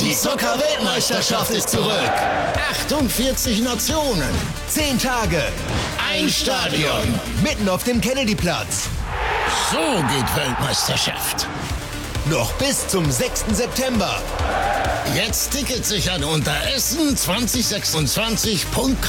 Die Soccer-Weltmeisterschaft ist zurück. 48 Nationen, 10 Tage, ein Stadion, mitten auf dem Kennedyplatz. So geht Weltmeisterschaft. Noch bis zum 6. September. Jetzt Tickets sichern unter essen2026.com.